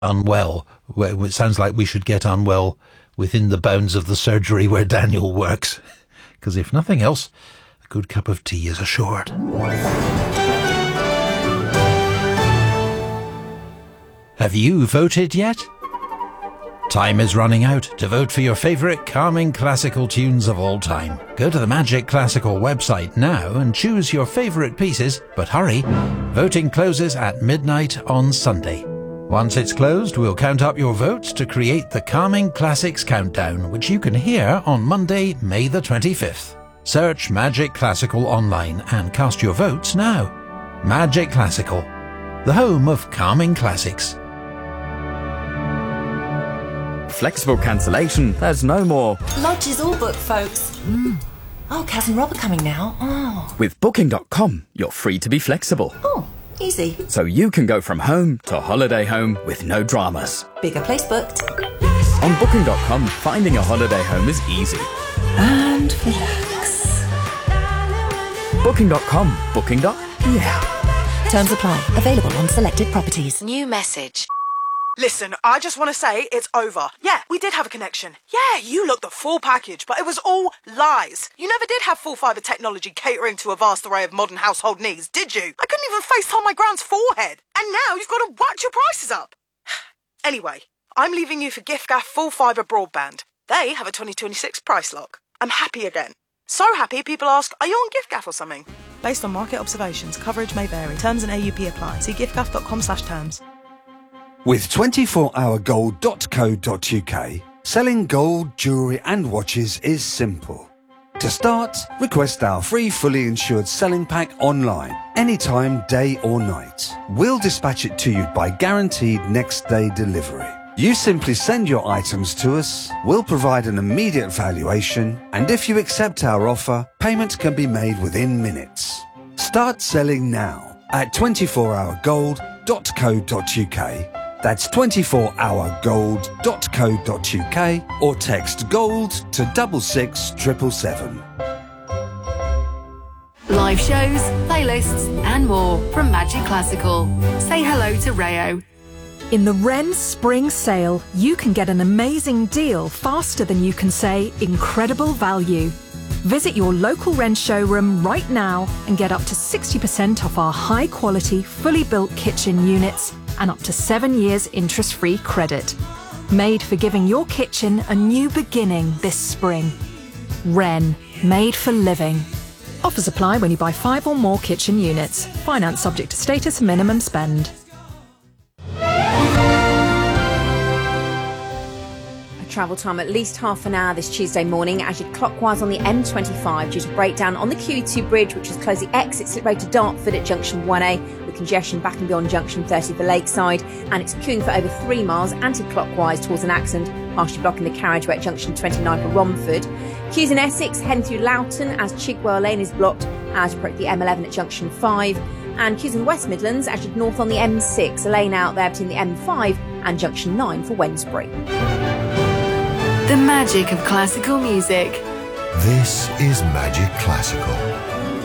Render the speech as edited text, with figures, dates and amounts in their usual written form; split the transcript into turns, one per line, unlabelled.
unwell. It sounds like we should get unwell within the bounds of the surgery where Daniel works. Because if nothing else, a good cup of tea is assured. Have you voted yet? Time is running out to vote for your favourite calming classical tunes of all time. Go to the Magic Classical website now and choose your favourite pieces, but hurry, voting closes at midnight on Sunday. Once it's closed, we'll count up your votes to create the Calming Classics Countdown, which you can hear on Monday, May the 25th. Search Magic Classical online and cast your votes now. Magic Classical, the home of calming classics.
Flexible cancellation, there's no more.
Lodge is all booked, folks. Oh, Kaz and Rob are coming now. Oh.
With Booking.com, you're free to be flexible.
Oh, easy.
So you can go from home to holiday home with no dramas.
Bigger place booked.
On Booking.com, finding a holiday home is easy.
And relax.
Booking.com. Booking.yeah.
Terms apply. Available on selected properties.
New message.
Listen, I just want to say it's over. Yeah, we did have a connection. Yeah, you looked the full package, but it was all lies. You never did have full fibre technology catering to a vast array of modern household needs, did you? I couldn't even FaceTime my Grand's forehead. And now you've got to watch your prices up. Anyway, I'm leaving you for giffgaff full fibre broadband. They have a 2026 price lock. I'm happy again. So happy people ask, are you on giffgaff or something? Based on market observations, coverage may vary. Terms and AUP apply. See giffgaff.com/terms.
With 24hourgold.co.uk, selling gold, jewellery and watches is simple. To start, request our free fully insured selling pack online, anytime, day or night. We'll dispatch it to you by guaranteed next day delivery. You simply send your items to us, we'll provide an immediate valuation, and if you accept our offer, payment can be made within minutes. Start selling now at 24hourgold.co.uk. That's 24hourgold.co.uk or text GOLD to 66777.
Live shows, playlists and more from Magic Classical. Say hello to Rayo.
In the Wren Spring Sale, you can get an amazing deal faster than you can say incredible value. Visit your local Wren showroom right now and get up to 60% off our high-quality, fully built kitchen units and up to 7 years interest-free credit. Made for giving your kitchen a new beginning this spring. Wren, made for living. Offers apply when you buy 5 or more kitchen units. Finance subject to status and minimum spend.
Travel time at least half an hour this Tuesday morning as you're clockwise on the M25 due to breakdown on the QE2 bridge, which has closed the exit slip road to Dartford at junction 1A, with congestion back and beyond junction 30 for Lakeside, and it's queuing for over 3 miles anti-clockwise towards an accident, partially blocking the carriageway at junction 29 for Romford. Queues in Essex heading through Loughton as Chigwell Lane is blocked as you approach the M11 at junction 5, and queues in West Midlands as you're north on the M6, a lane out there between the M5 and junction 9 for Wednesbury.
The magic of classical music.
This is Magic Classical.